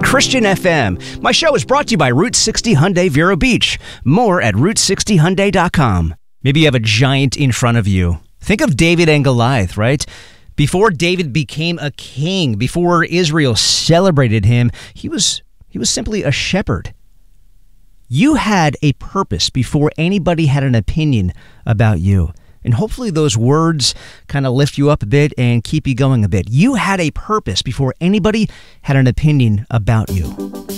Christian FM. My show is brought to you by Route 60 Hyundai Vero Beach. More at Route60Hyundai.com. Maybe you have a giant in front of you. Think of David and Goliath, right? Before David became a king, before Israel celebrated him, he was simply a shepherd. You had a purpose before anybody had an opinion about you. And hopefully those words kind of lift you up a bit and keep you going a bit. You had a purpose before anybody had an opinion about you.